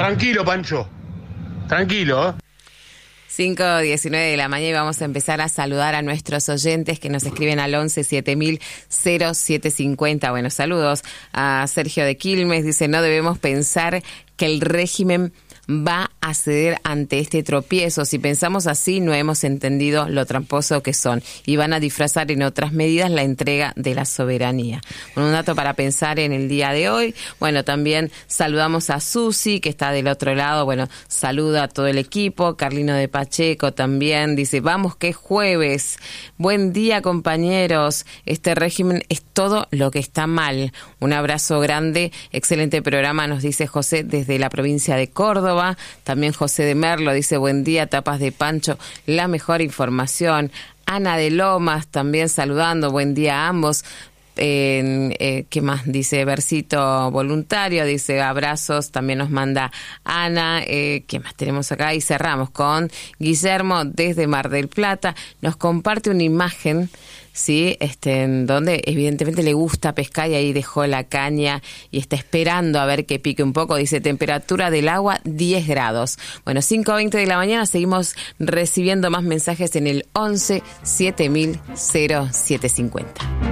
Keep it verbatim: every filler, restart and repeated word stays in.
Tranquilo, Pancho. Tranquilo, ¿eh? cinco diecinueve de la mañana y vamos a empezar a saludar a nuestros oyentes que nos escriben al once siete mil cero siete cincuenta. Bueno, saludos a Sergio de Quilmes. Dice, no debemos pensar que el régimen va a ceder ante este tropiezo. Si pensamos así, no hemos entendido lo tramposo que son y van a disfrazar en otras medidas la entrega de la soberanía. Bueno, un dato para pensar en el día de hoy. Bueno, también saludamos a Susi, que está del otro lado. Bueno, saluda a todo el equipo. Carlino de Pacheco también dice, vamos que es jueves. Buen día, compañeros. Este régimen es todo lo que está mal. Un abrazo grande. Excelente programa, nos dice José desde la provincia de Córdoba. También José de Merlo dice, buen día, tapas de Pancho, la mejor información. Ana de Lomas también saludando, buen día a ambos. Eh, eh, ¿Qué más? Dice Versito Voluntario, dice abrazos, también nos manda Ana. Eh, ¿Qué más tenemos acá? Y cerramos con Guillermo desde Mar del Plata, nos comparte una imagen, sí, este, en donde evidentemente le gusta pescar y ahí dejó la caña y está esperando a ver que pique un poco. Dice temperatura del agua diez grados. Bueno, cinco veinte de la mañana, seguimos recibiendo más mensajes en el once siete mil cero siete cincuenta.